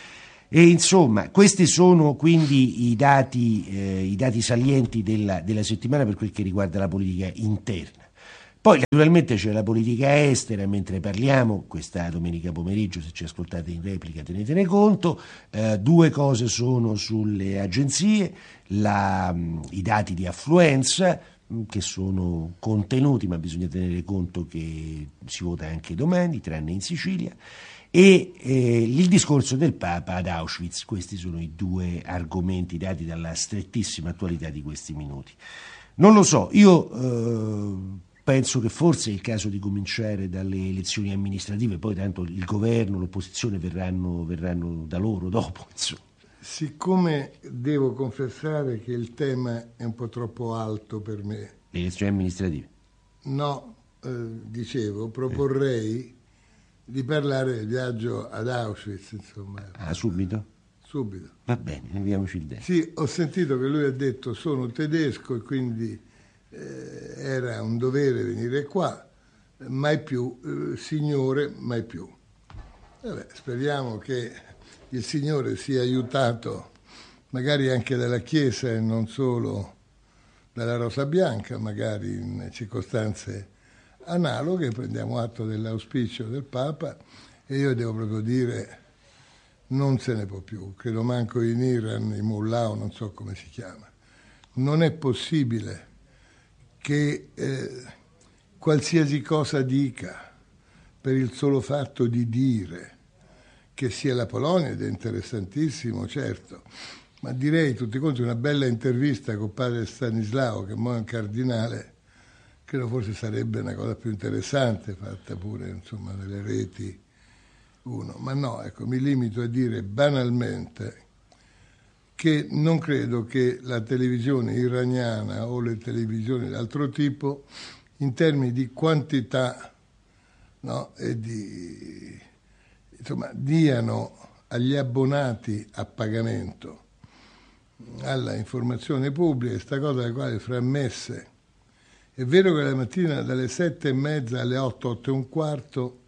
E insomma, questi sono quindi i dati, eh, i dati salienti della, della settimana per quel che riguarda la politica interna. Poi naturalmente c'è la politica estera, mentre parliamo, questa domenica pomeriggio, se ci ascoltate in replica tenetene conto, eh, due cose sono sulle agenzie, la, i dati di affluenza, che sono contenuti, ma bisogna tenere conto che si vota anche domani, tranne in Sicilia, e eh, il discorso del Papa ad Auschwitz. Questi sono i due argomenti dati dalla strettissima attualità di questi minuti. Non lo so, io eh, penso che forse è il caso di cominciare dalle elezioni amministrative, poi tanto il governo, l'opposizione verranno, verranno da loro dopo, insomma. Siccome devo confessare che il tema è un po' troppo alto per me. Le elezioni amministrative? No, eh, dicevo, proporrei eh. di parlare del viaggio ad Auschwitz, insomma. Ah, subito? Subito. Va bene, inviamoci il dente. Sì, ho sentito che lui ha detto sono tedesco e quindi eh, era un dovere venire qua, mai più, eh, signore, mai più. Vabbè, speriamo che il Signore sia aiutato magari anche dalla Chiesa e non solo dalla Rosa Bianca, magari in circostanze analoghe. Prendiamo atto dell'auspicio del Papa e io devo proprio dire non se ne può più, credo manco in Iran, in Mullah, non so come si chiama. Non è possibile che eh, qualsiasi cosa dica per il solo fatto di dire che sia la Polonia, ed è interessantissimo, certo, ma direi tutti quanti una bella intervista con padre Stanislao, che mo è un cardinale, credo forse sarebbe una cosa più interessante, fatta pure, insomma, nelle reti uno. Ma no, ecco, mi limito a dire banalmente che non credo che la televisione iraniana o le televisioni d'altro tipo, in termini di quantità, no, e di... insomma, diano agli abbonati a pagamento alla informazione pubblica questa cosa alle quali frammesse. È vero che la mattina dalle sette e mezza alle otto, otto e un quarto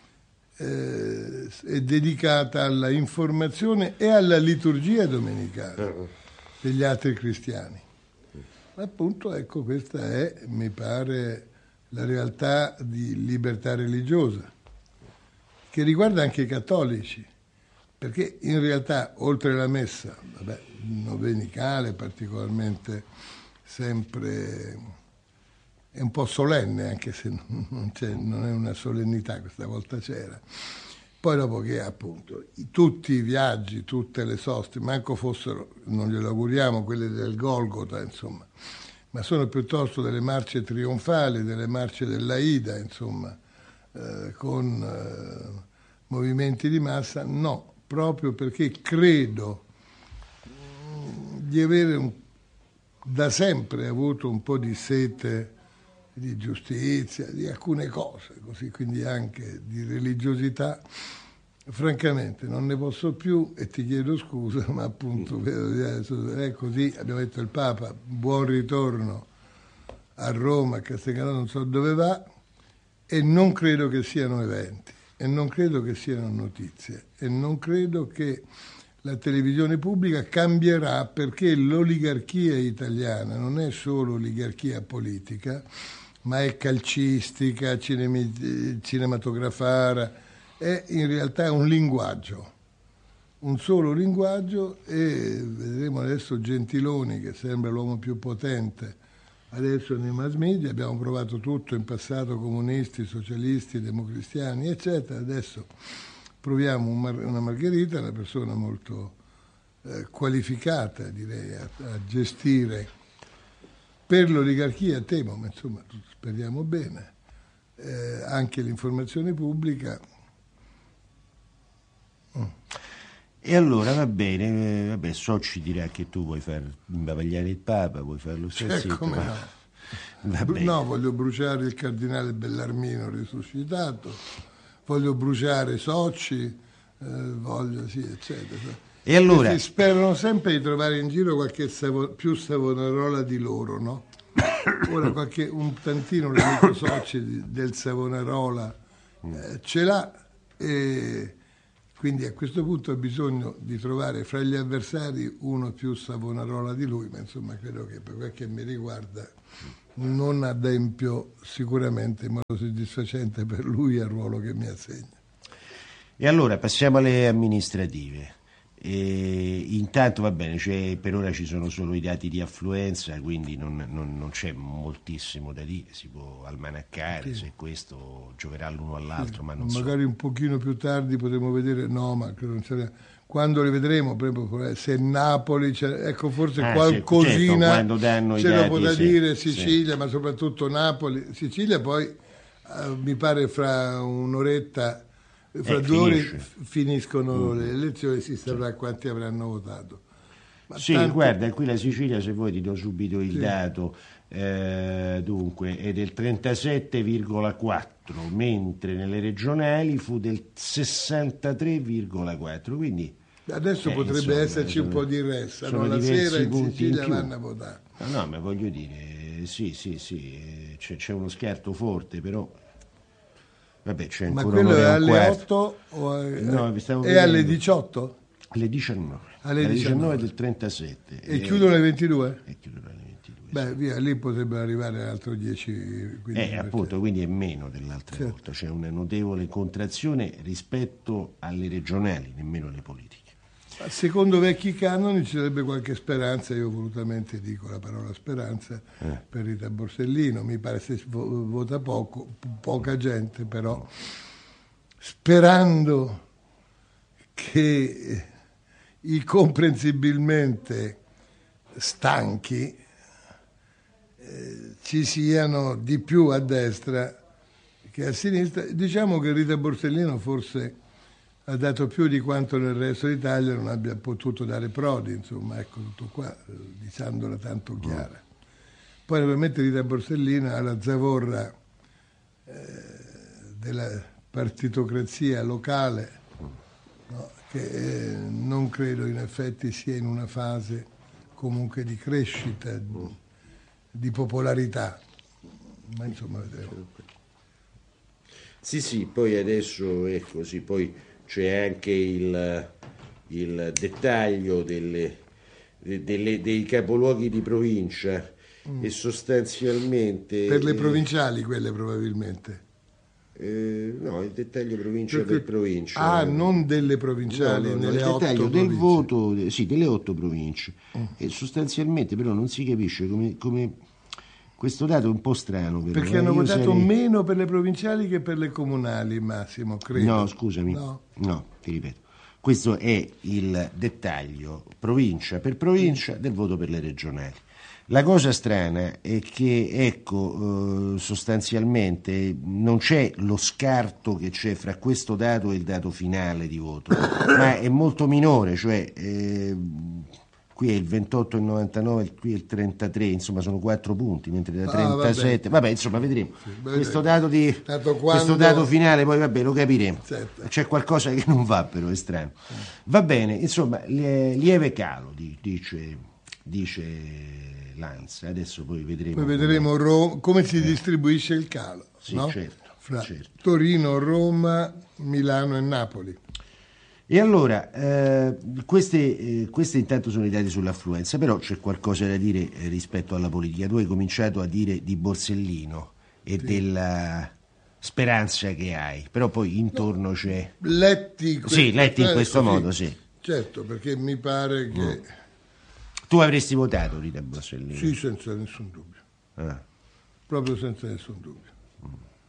eh, è dedicata alla informazione e alla liturgia domenicale degli altri cristiani. Ma appunto, ecco, questa è, mi pare, la realtà di libertà religiosa, che riguarda anche i cattolici, perché in realtà oltre la messa, vabbè, domenicale particolarmente sempre è un po' solenne, anche se non, c'è, non è una solennità, questa volta c'era. Poi dopo che appunto tutti i viaggi, tutte le soste, manco fossero, non glielo auguriamo, quelle del Golgota, insomma, ma sono piuttosto delle marce trionfali, delle marce dell'Aida, insomma, eh, con eh, movimenti di massa, no, proprio perché credo mh, di avere un, da sempre avuto un po' di sete di giustizia, di alcune cose, così, quindi anche di religiosità. Francamente non ne posso più e ti chiedo scusa, ma appunto è così. Abbiamo detto il Papa, buon ritorno a Roma, a Castellammare, non so dove va, e non credo che siano eventi, e non credo che siano notizie, e non credo che la televisione pubblica cambierà, perché l'oligarchia italiana non è solo oligarchia politica, ma è calcistica, cinemi, cinematografara, è in realtà un linguaggio, un solo linguaggio, e vedremo adesso Gentiloni, che sembra l'uomo più potente adesso nei mass media. Abbiamo provato tutto in passato, comunisti, socialisti, democristiani, eccetera. Adesso proviamo un Mar- una Margherita, una persona molto eh, qualificata, direi, a, a gestire per l'oligarchia, temo, ma insomma speriamo bene, eh, anche l'informazione pubblica. Mm. E allora va bene, vabbè, so ci dirà che tu vuoi far imbavagliare il Papa, vuoi farlo stesso, eh, come ma no. no, voglio bruciare il cardinale Bellarmino risuscitato, voglio bruciare Socci, eh, voglio sì, eccetera. E allora? E sperano sempre di trovare in giro qualche savo, più Savonarola di loro, no? Ora qualche, un tantino l'amico Socci di, del Savonarola eh, ce l'ha, e quindi a questo punto ha bisogno di trovare fra gli avversari uno più Savonarola di lui, ma insomma credo che per quel che mi riguarda non adempio sicuramente in modo soddisfacente per lui al ruolo che mi assegna. E allora passiamo alle amministrative. E intanto va bene, cioè, per ora ci sono solo i dati di affluenza, quindi non, non, non c'è moltissimo da dire, si può almanaccare, sì, se questo gioverà l'uno all'altro, sì, ma non magari so. Un pochino più tardi potremo vedere, no, ma credo non c'era. Quando le vedremo, per esempio, se Napoli, ecco, forse ah, qualcosina certo, danno ce i dati, lo può sì, dire Sicilia, sì, ma soprattutto Napoli. Sicilia poi eh, mi pare fra un'oretta, fra eh, due finisce. ore finiscono mm. le elezioni, si saprà sì. quanti avranno votato. Ma sì, tanto... guarda, qui la Sicilia, se vuoi ti do subito il sì. dato, eh, dunque è del trentasette virgola quattro, mentre nelle regionali fu del sessantatré virgola quattro, quindi adesso eh, potrebbe insomma, esserci sono, un po' di ressa, no? La sera in Sicilia in vanno a votare. No, no, ma voglio dire, sì, sì, sì, c'è, c'è uno scarto forte, però vabbè, c'è ancora. Ma quello è alle quarto. otto o è, no, è alle diciotto? Alle diciannove. Alle alle diciannove del trentasette. E, e chiudono alle ventidue? E chiudono alle ventidue. Beh, sì. via, lì potrebbero arrivare altro dieci quindici. Eh, appunto, quindi è meno dell'altra certo. volta, c'è una notevole contrazione rispetto alle regionali, nemmeno alle politiche. Secondo vecchi canoni ci sarebbe qualche speranza, io volutamente dico la parola speranza, eh. per Rita Borsellino, mi pare se vota poco, poca gente, però sperando che i comprensibilmente stanchi eh, ci siano di più a destra che a sinistra. Diciamo che Rita Borsellino forse ha dato più di quanto nel resto d'Italia non abbia potuto dare Prodi, insomma, ecco tutto qua, dicendola tanto chiara. Poi naturalmente Rita Borsellino ha la zavorra eh, della partitocrazia locale, no? Che eh, non credo in effetti sia in una fase comunque di crescita, di, di popolarità, ma insomma vedremo. Sì, sì, poi adesso è così, poi c'è anche il, il dettaglio delle, delle, dei capoluoghi di provincia mm. e sostanzialmente... Per le provinciali quelle probabilmente. Eh, no, il dettaglio provincia Perché, per provincia. Ah, non delle provinciali, no, no, nelle no, il dettaglio otto del province. voto, sì, delle otto province. Mm. E sostanzialmente però non si capisce come... come questo dato è un po' strano. Però, Perché eh? hanno Io votato sarei... meno per le provinciali che per le comunali, Massimo, credo. No, scusami, no, no ti ripeto. Questo è il dettaglio provincia per provincia del voto per le regionali. La cosa strana è che, ecco, eh, sostanzialmente non c'è lo scarto che c'è fra questo dato e il dato finale di voto, ma è molto minore, cioè... Eh, qui è il ventotto e il novantanove, qui è il trentatré, insomma sono quattro punti, mentre da trentasette, ah, vabbè. vabbè insomma vedremo. Sì, questo dato di quando... questo dato finale poi vabbè lo capiremo. Certo. C'è qualcosa che non va però, è strano. Va bene, insomma, lieve calo dice dice Lanza, adesso poi vedremo. Poi vedremo come, Ro- come si eh. distribuisce il calo, sì, no? certo, fra certo. Torino, Roma, Milano e Napoli. E allora, eh, queste, eh, queste intanto sono i dati sull'affluenza, però c'è qualcosa da dire eh, rispetto alla politica. Tu hai cominciato a dire di Borsellino e sì. della speranza che hai, però poi intorno no, c'è... Letti, questo, sì, letti in questo sì, modo, sì. Certo, perché mi pare che... Mm. Tu avresti votato Rita Borsellino? Sì, senza nessun dubbio. Ah. Proprio senza nessun dubbio. Mm.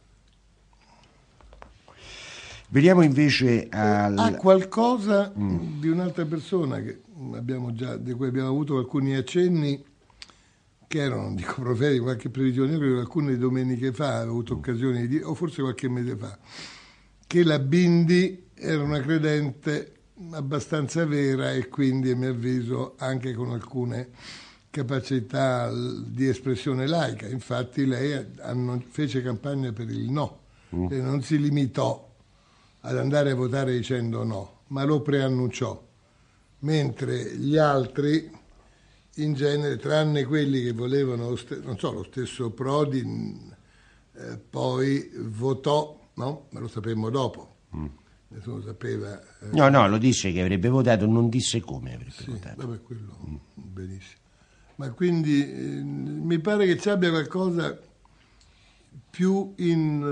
Vediamo invece al... a qualcosa mm. di un'altra persona che abbiamo già, di cui abbiamo avuto alcuni accenni che erano, non dico profeti, qualche previsione, io credo che alcune domeniche fa avevo avuto occasione di dire, o forse qualche mese fa, che la Bindi era una credente abbastanza vera e quindi a mio avviso anche con alcune capacità di espressione laica. Infatti lei hanno, fece campagna per il no, mm. e non si limitò ad andare a votare dicendo no, ma lo preannunciò, mentre gli altri, in genere, tranne quelli che volevano, non so, lo stesso Prodi, eh, poi votò, no? Ma lo sapemmo dopo. Mm. Nessuno sapeva. Eh, no, no, lo disse che avrebbe votato, non disse come avrebbe sì, votato. Vabbè, quello, mm. benissimo. Ma quindi eh, mi pare che ci abbia qualcosa più in,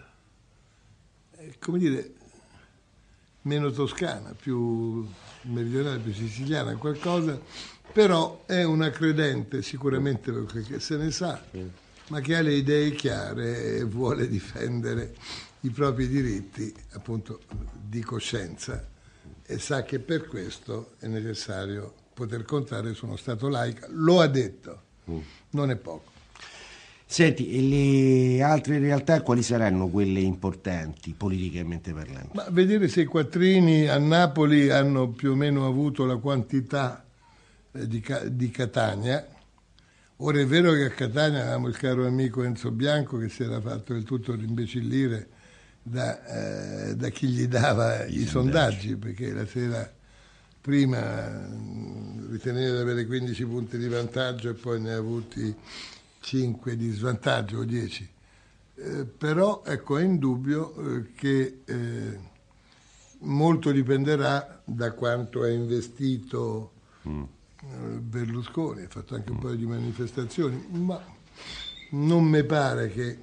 eh, come dire, meno toscana, più meridionale, più siciliana, qualcosa, però è una credente sicuramente perché se ne sa, ma che ha le idee chiare e vuole difendere i propri diritti, appunto, di coscienza, e sa che per questo è necessario poter contare su uno Stato laico. Lo ha detto, non è poco. Senti, e le altre realtà quali saranno quelle importanti politicamente parlando? Ma vedere se i quattrini a Napoli hanno più o meno avuto la quantità eh, di, di Catania. Ora è vero che a Catania avevamo il caro amico Enzo Bianco che si era fatto del tutto rimbecillire da, eh, da chi gli dava i, i sondaggi, sondaggi, perché la sera prima riteneva di avere quindici punti di vantaggio e poi ne ha avuti cinque di svantaggio o dieci. Eh, però ecco, è indubbio eh, che eh, molto dipenderà da quanto ha investito mm. eh, Berlusconi. Ha fatto anche un mm. paio di manifestazioni, ma non mi pare che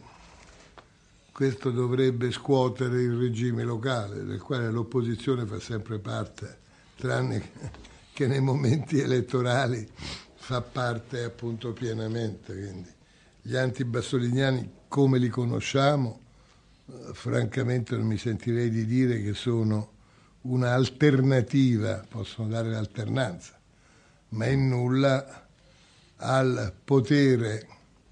questo dovrebbe scuotere il regime locale, del quale l'opposizione fa sempre parte, tranne che nei momenti elettorali fa parte appunto pienamente. Quindi gli antibassoliniani come li conosciamo, eh, francamente non mi sentirei di dire che sono un'alternativa, possono dare l'alternanza, ma in nulla al potere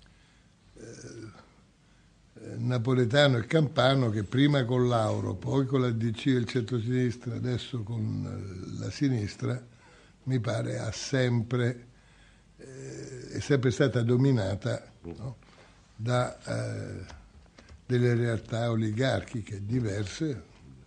eh, napoletano e campano che prima con Lauro, poi con la D C e il centrosinistra, adesso con la sinistra, mi pare ha sempre è sempre stata dominata, no, da eh, delle realtà oligarchiche diverse.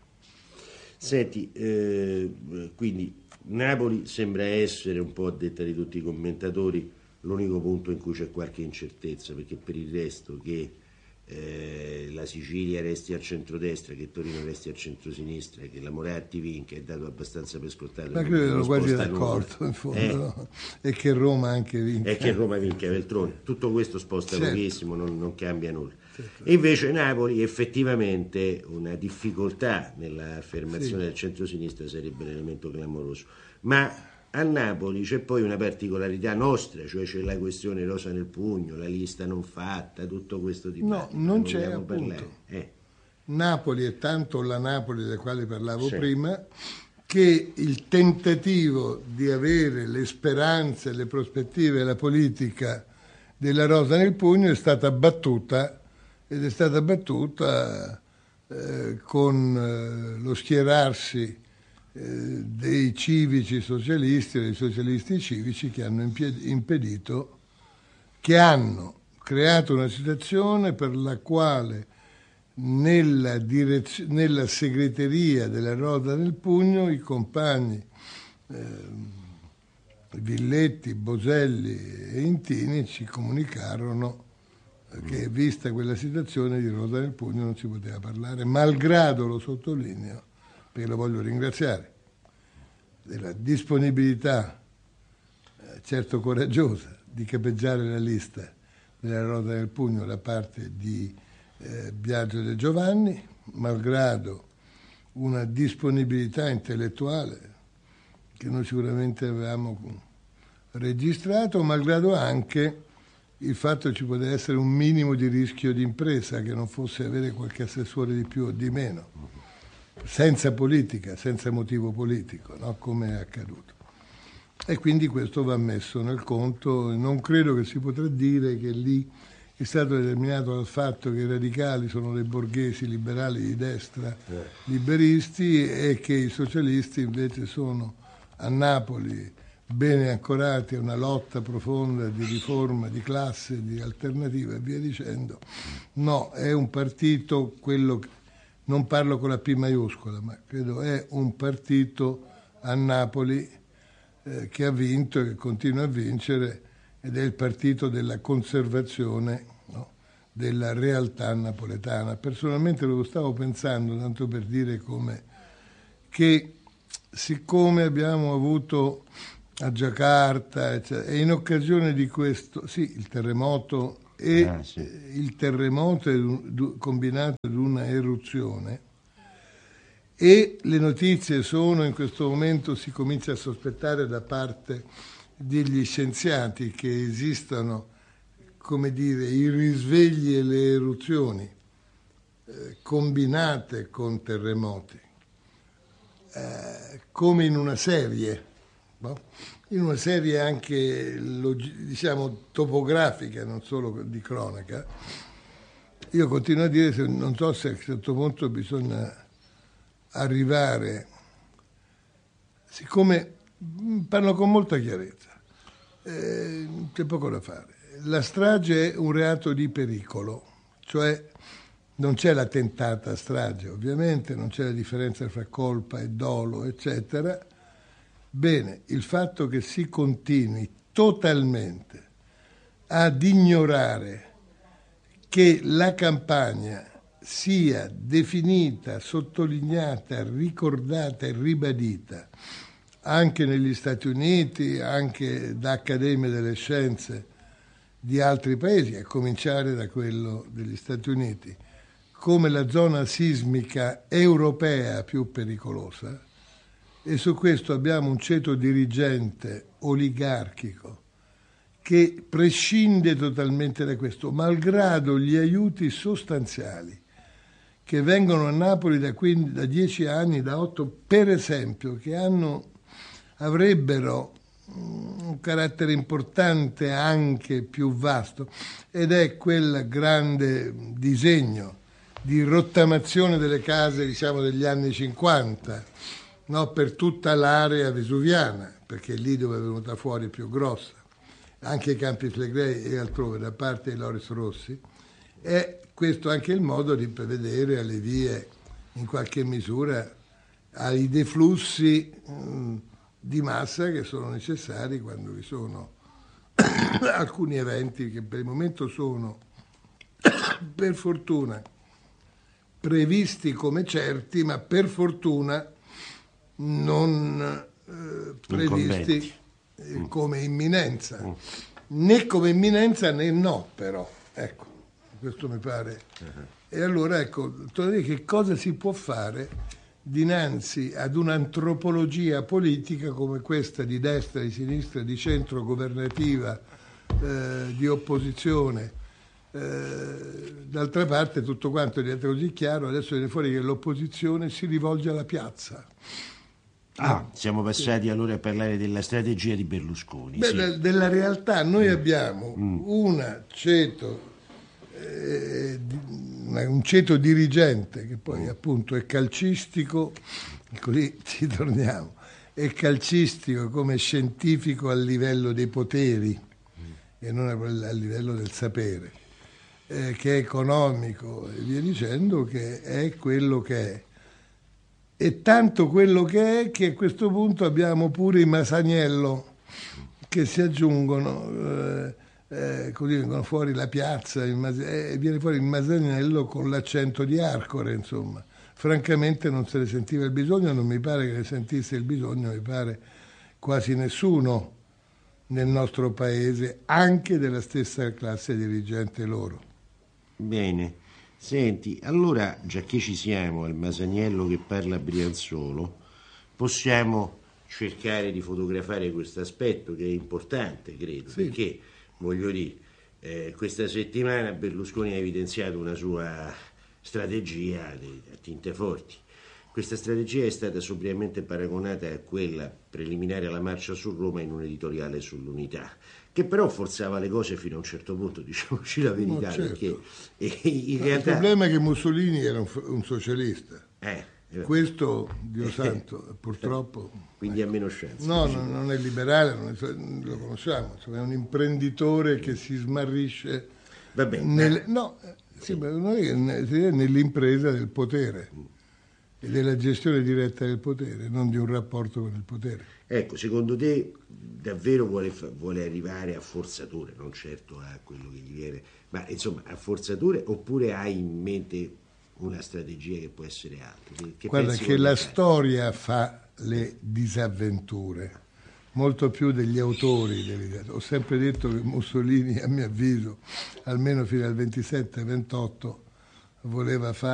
Senti, eh, quindi Napoli sembra essere, un po' a detta di tutti i commentatori, l'unico punto in cui c'è qualche incertezza, perché per il resto che eh, la Sicilia resti a centrodestra, che Torino resti a centrosinistra, che la Moratti vinca è dato abbastanza per scontato. Ma credo che sono quasi d'accordo in fondo, eh? no? E che Roma anche vinca. E che Roma vinca Veltroni. Tutto questo sposta certo. pochissimo, non, non cambia nulla. Certo. E invece Napoli effettivamente una difficoltà nell'affermazione sì. del centrosinistra sarebbe l'elemento clamoroso. Ma a Napoli c'è poi una particolarità nostra, cioè c'è la questione rosa nel pugno, la lista non fatta, tutto questo dibattito. No, non c'è appunto. Eh. Napoli è tanto la Napoli del quale parlavo sì. prima, che il tentativo di avere le speranze, le prospettive, la politica della rosa nel pugno è stata battuta, ed è stata battuta eh, con eh, lo schierarsi dei civici socialisti, dei socialisti civici che hanno impedito, che hanno creato una situazione per la quale nella, direz- nella segreteria della Rosa nel Pugno i compagni eh, Villetti, Boselli e Intini ci comunicarono che vista quella situazione di Rosa nel Pugno non si poteva parlare, malgrado, lo sottolineo, perché lo voglio ringraziare, della disponibilità eh, certo coraggiosa di capeggiare la lista della Rosa del Pugno da parte di eh, Biagio De Giovanni, malgrado una disponibilità intellettuale che noi sicuramente avevamo registrato, malgrado anche il fatto che ci potesse essere un minimo di rischio di impresa, che non fosse avere qualche assessore di più o di meno, senza politica, senza motivo politico, no? Come è accaduto. E quindi questo va messo nel conto. Non credo che si potrà dire che lì è stato determinato dal fatto che i radicali sono dei borghesi liberali di destra, liberisti, e che i socialisti invece sono a Napoli bene ancorati a una lotta profonda di riforma di classe, di alternativa e via dicendo. No, è un partito, quello che, non parlo con la P maiuscola, ma credo è un partito a Napoli eh, che ha vinto e che continua a vincere, ed è il partito della conservazione, no, della realtà napoletana. Personalmente lo stavo pensando, tanto per dire come, che siccome abbiamo avuto a Giacarta, eccetera, e in occasione di questo, sì, il terremoto e ah, sì. il terremoto è combinato ad una eruzione, e le notizie sono, in questo momento si comincia a sospettare da parte degli scienziati che esistano, come dire, i risvegli e le eruzioni eh, combinate con terremoti, eh, come in una serie, no? In una serie anche, diciamo, topografica, non solo di cronaca. Io continuo a dire, se, non so se a questo punto bisogna arrivare, siccome parlo con molta chiarezza, eh, c'è poco da fare. La strage è un reato di pericolo, cioè non c'è la tentata strage, ovviamente, non c'è la differenza fra colpa e dolo, eccetera. Bene, il fatto che si continui totalmente ad ignorare che la campagna sia definita, sottolineata, ricordata e ribadita anche negli Stati Uniti, anche da accademie delle scienze di altri paesi, a cominciare da quello degli Stati Uniti, come la zona sismica europea più pericolosa. E su questo abbiamo un ceto dirigente oligarchico che prescinde totalmente da questo, malgrado gli aiuti sostanziali che vengono a Napoli da, quindi, da dieci anni, da otto, per esempio, che hanno, avrebbero un carattere importante anche più vasto, ed è quel grande disegno di rottamazione delle case, diciamo, degli anni cinquanta, no, per tutta l'area vesuviana, perché è lì dove è venuta fuori più grossa, anche i Campi Flegrei e altrove, da parte di Loris Rossi. È questo anche il modo di prevedere alle vie, in qualche misura, ai deflussi mh, di massa che sono necessari quando vi sono alcuni eventi che per il momento sono, per fortuna, previsti come certi, ma per fortuna non eh, previsti eh, come imminenza, mm. né come imminenza né no, però, ecco, questo mi pare. Uh-huh. E allora, ecco, che cosa si può fare dinanzi ad un'antropologia politica come questa, di destra, di sinistra, di centro, governativa, eh, di opposizione. Eh, d'altra parte tutto quanto diventa così chiaro, adesso viene fuori che l'opposizione si rivolge alla piazza. Ah, siamo passati sì. allora a parlare della strategia di Berlusconi. Beh, sì. Della realtà, noi mm. abbiamo mm. una ceto, eh, un ceto dirigente che poi mm. appunto è calcistico, così ci torniamo, è calcistico come scientifico a livello dei poteri mm. e non a livello del sapere, eh, che è economico e via dicendo, che è quello che è. E tanto quello che è che a questo punto abbiamo pure i Masaniello che si aggiungono, eh, eh, così vengono fuori la piazza, il Mas- eh, viene fuori il Masaniello con l'accento di Arcore, insomma. Francamente non se ne sentiva il bisogno, non mi pare che ne sentisse il bisogno, mi pare quasi nessuno nel nostro paese, anche della stessa classe dirigente loro. Bene. Senti, allora, già che ci siamo al Masaniello che parla a Brianzolo, possiamo cercare di fotografare questo aspetto che è importante, credo, sì. perché, voglio dire, eh, questa settimana Berlusconi ha evidenziato una sua strategia di, a tinte forti. Questa strategia è stata sobriamente paragonata a quella preliminare alla marcia su Roma in un editoriale sull'unità, che però forzava le cose fino a un certo punto, diciamoci la verità, no, certo. perché eh, in no, realtà... Il problema è che Mussolini era un, un socialista, eh. Questo, Dio santo, purtroppo... Quindi ha meno chance. No, no, non è liberale, non è, lo conosciamo, insomma, è un imprenditore che si smarrisce Vabbè, nel, no, sì, ma non è, nell'impresa del potere e della gestione diretta del potere, non di un rapporto con il potere. Ecco, secondo te davvero vuole, vuole arrivare a forzature, non certo a quello che gli viene, ma insomma a forzature, oppure hai in mente una strategia che può essere altra? Che, che Guarda che la fare? Storia fa le disavventure, molto più degli autori. Delle... Ho sempre detto che Mussolini, a mio avviso, almeno fino al ventisette ventotto, voleva fare